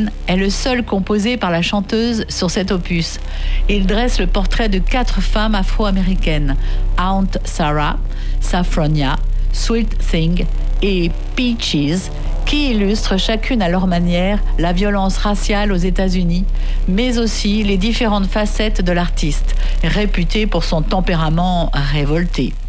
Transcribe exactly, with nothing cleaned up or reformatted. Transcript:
Again est le seul composé par la chanteuse sur cet opus. Il dresse le portrait de quatre femmes afro-américaines, Aunt Sarah, Saffronia, Sweet Thing et Peaches, qui illustrent chacune à leur manière la violence raciale aux États-Unis, mais aussi les différentes facettes de l'artiste, réputé pour son tempérament révolté.